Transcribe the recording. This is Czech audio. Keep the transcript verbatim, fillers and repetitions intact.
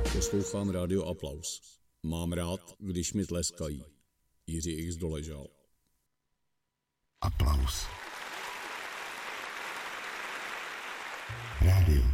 Poslouchám Rádio Aplaus. Mám rád, když mi tleskají. Jiří X. Doležal. Aplaus. Rádio.